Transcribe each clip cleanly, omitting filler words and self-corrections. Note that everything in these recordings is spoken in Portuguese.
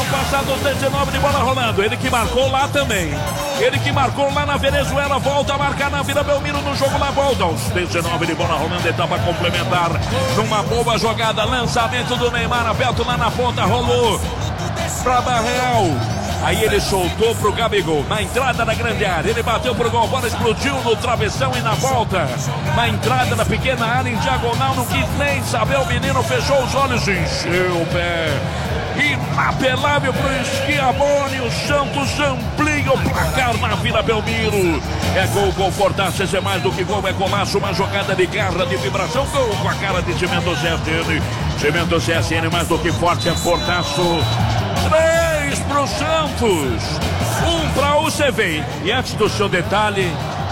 passado 19 de bola rolando. Ele que marcou lá também. Ele que marcou lá na Venezuela, volta a marcar na Vila Belmiro no jogo lá, volta aos 19 de bola rolando, etapa complementar. Numa boa jogada, lançamento do Neymar, aberto lá na ponta, rolou pra Barreal. Aí ele soltou pro Gabigol, na entrada da grande área, ele bateu pro gol, a bola explodiu no travessão e na volta. Na entrada da pequena área, em diagonal, não quis nem saber, o menino fechou os olhos e encheu o pé. Inapelável pro Schiavone, o Santos amplia o placar na Vila Belmiro. É gol, confortável, é mais do que gol, é golaço, uma jogada de garra, de vibração, gol com a cara de Cimento CSN. Cimento CSN mais do que forte, é fortaço. 3 pro Santos, 1 pra UCV. E antes do seu detalhe,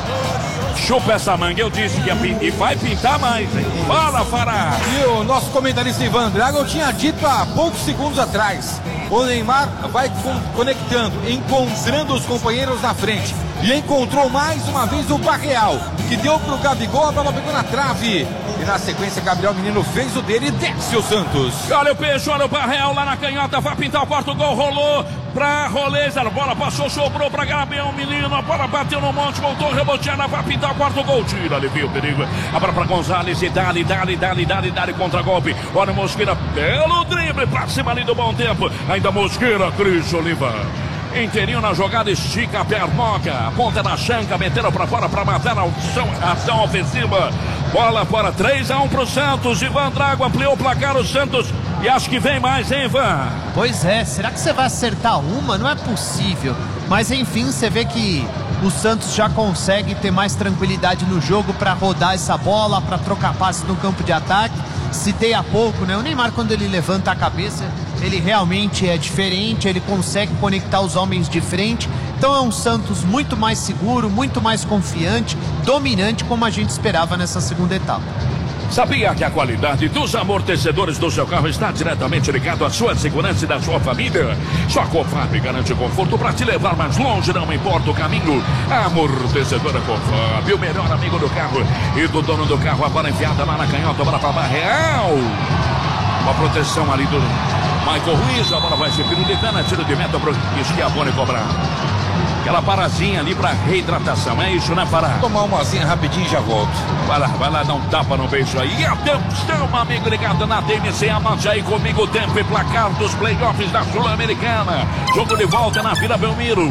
chupa essa manga, eu disse que ia pintar e vai pintar mais, hein? Fala, Fará! E o nosso comentarista Ivan Drago tinha dito há poucos segundos atrás: o Neymar vai conectando, encontrando os companheiros na frente. E encontrou mais uma vez o Barreal, que deu pro Gabigol, a bola pegou na trave. E na sequência, Gabriel Menino fez o dele e desce o Santos. Olha o peixe, olha o Barreal lá na canhota, vai pintar o quarto gol, rolou pra Roleza, a bola passou, sobrou pra Gabriel Menino, a bola bateu no monte, voltou reboteada, vai pintar o quarto gol, tira, alivia o perigo. A bola pra Gonzalez e dali contra golpe. Olha o Mosqueira pelo drible, pra cima ali do bom tempo. Ainda Mosqueira, Cris Oliva. Inteirinho na jogada, estica a pernoca, ponta da chanca, meteram pra fora pra matar a ação ofensiva. Bola fora, 3-1 pro Santos. Ivan Drago ampliou o placar, o Santos. E acho que vem mais, hein, Ivan? Pois é, será que você vai acertar uma? Não é possível. Mas enfim, você vê que o Santos já consegue ter mais tranquilidade no jogo para rodar essa bola, para trocar passes no campo de ataque. Citei há pouco, né? O Neymar, quando ele levanta a cabeça, ele realmente é diferente, ele consegue conectar os homens de frente. Então é um Santos muito mais seguro, muito mais confiante, dominante, como a gente esperava nessa segunda etapa. Sabia que a qualidade dos amortecedores do seu carro está diretamente ligado à sua segurança e da sua família? Só a Cofap garante conforto para te levar mais longe, não importa o caminho. A amortecedora Cofap, o melhor amigo do carro e do dono do carro. A bola enfiada lá na canhota, bola para Barreal. Uma proteção ali do Michael Ruiz, a bola vai ser pirulitana, tiro de meta para o Schiavone cobrar. Aquela parazinha ali para reidratação, é isso, né, Pará? Tomar uma asinha rapidinho e já volto. Vai lá, dá um tapa no beijo aí. E atenção, amigo ligado na DMC, amante aí comigo, o tempo e placar dos playoffs da Sul-Americana. Jogo de volta na Vila Belmiro.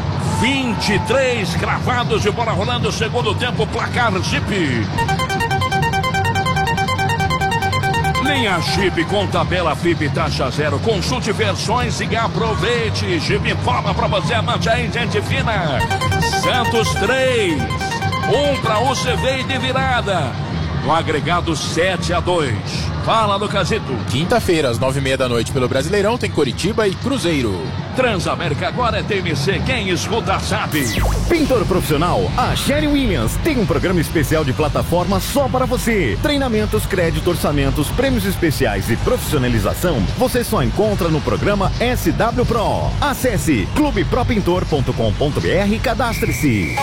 23 cravados de bola rolando, segundo tempo, placar Jeep. Linha Jeep com tabela FIP taxa zero. Consulte versões e aproveite. Jeep informa pra você, amante aí, gente fina. Santos 3, 1 pra UCV e de virada. No agregado 7-2. Fala, Lucasito. Quinta-feira, às 9h30 da noite, pelo Brasileirão, tem Coritiba e Cruzeiro. Transamérica agora é TMC, quem escuta sabe. Pintor profissional, a Sherry Williams tem um programa especial de plataforma só para você. Treinamentos, crédito, orçamentos, prêmios especiais e profissionalização, você só encontra no programa SW Pro. Acesse clubepropintor.com.br e cadastre-se.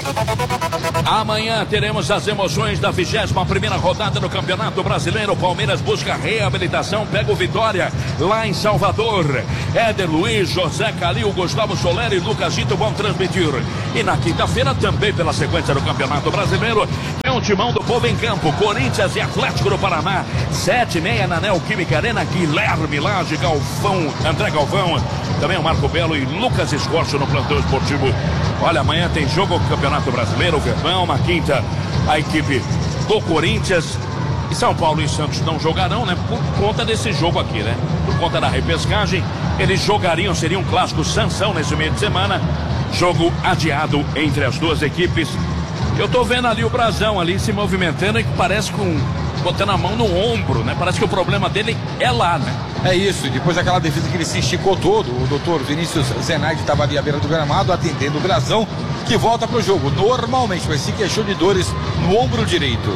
Amanhã teremos as emoções da 21ª rodada do Campeonato Brasileiro. Palmeiras busca reabilitação, pega o Vitória lá em Salvador. Éder Luiz, José Calil, Gustavo Soler e Lucas Gito vão transmitir. E na quinta-feira, também pela sequência do Campeonato Brasileiro, tem um timão do povo em campo, Corinthians e Atlético do Paraná, 7h30 na Neoquímica Arena, Guilherme Lage, André Galvão, também o Marco Belo e Lucas Escorcio no plantão esportivo. Olha, amanhã tem jogo do Campeonato Brasileiro, o Verdão, na quinta, a equipe do Corinthians. E São Paulo e Santos não jogarão, né? Por conta desse jogo aqui, né? Por conta da repescagem, eles jogariam, seria um clássico sanção nesse meio de semana. Jogo adiado entre as duas equipes. Eu tô vendo ali o Brasão ali se movimentando e parece botando a mão no ombro, né? Parece que o problema dele é lá, né? É isso, depois daquela defesa que ele se esticou todo, o doutor Vinícius Zenaide estava ali à beira do gramado atendendo o Brasão, que volta pro jogo normalmente, mas se queixou de dores no ombro direito.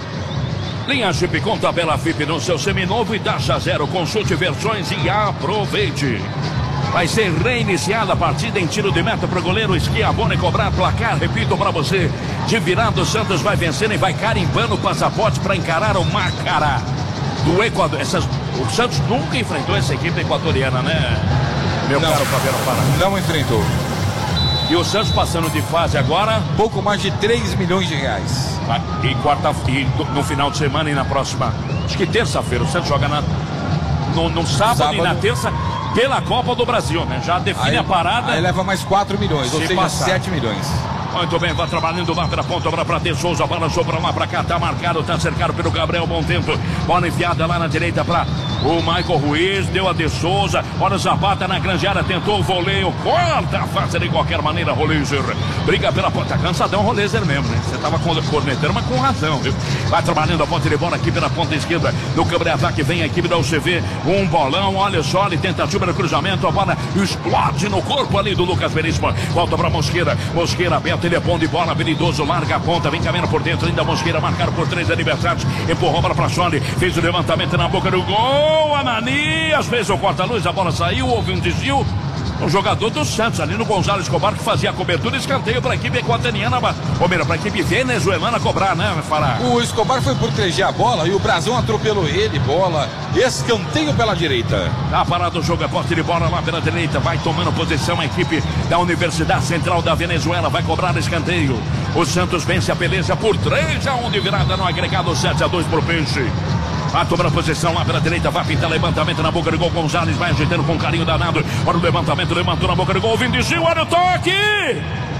Linha Jeep com tabela FIP no seu seminovo e taxa zero. Consulte versões e aproveite. Vai ser reiniciada a partida em tiro de meta para o goleiro Schiavone cobrar placar. Repito para você, de virada o Santos vai vencendo e vai carimbando o passaporte para encarar o Macará do Equador. O Santos nunca enfrentou essa equipe equatoriana, né? meu caro Fabiano Pará. Não enfrentou. E o Santos passando de fase agora. Pouco mais de 3 milhões de reais. E no final de semana e na próxima, acho que terça-feira, o Santos joga no sábado e na terça pela Copa do Brasil, né? Já define a parada. Aí leva mais 4 milhões, ou seja, passar. 7 milhões. Muito bem, vai trabalhando lá pela ponta, bola pra De Souza, bola sobra lá pra cá, tá marcado, tá cercado pelo Gabriel Bom Tempo. Bola enfiada lá na direita pra o Michael Ruiz, deu a De Souza. Olha o Zapata na grande área, tentou o voleio, corta a face de qualquer maneira, Roleiser. Briga pela ponta, cansadão Roleiser mesmo, né? Você tava cornetando, mas com razão, viu? Vai trabalhando a ponta de bola aqui pela ponta esquerda, no câmbio de ataque vem a equipe da UCV, um bolão, olha só, ele tentativa no cruzamento, a bola explode no corpo ali do Lucas Veríssimo. Volta pra Mosqueira, Mosqueira aberta, ele é bom de bola, habilidoso, larga a ponta, vem caminhando por dentro, ainda Mosqueira, marcado por 3 adversários, empurrou a bola pra Sony, fez o levantamento na boca do gol, Ananias fez o corta-luz, a bola saiu, houve um desvio, um jogador do Santos, ali no Gonzalo Escobar, que fazia a cobertura, escanteio para a equipe equatoriana, ou melhor, para a equipe venezuelana cobrar, né, Fará? O Escobar foi proteger a bola e o Brasão atropelou ele, bola, escanteio pela direita. Tá parado o jogo, é posse de bola lá pela direita, vai tomando posição a equipe da Universidade Central da Venezuela, vai cobrar escanteio. O Santos vence a peleja por 3-1 de virada no agregado, 7-2 pro Peixe. Vai tomar a posição lá pela direita, vai pintar levantamento na boca do gol, Gonzalez vai ajeitando com carinho danado. Olha o levantamento, levantou na boca do gol, Vinicius, olha o toque!